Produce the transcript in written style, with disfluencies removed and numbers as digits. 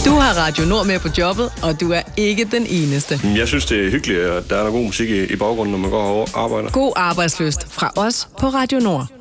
Du har Radio Nord med på jobbet, og du er ikke den eneste. Jeg synes, det er hyggeligt, at der er noget god musik i baggrunden, når man går og arbejder. God arbejdslyst fra os på Radio Nord.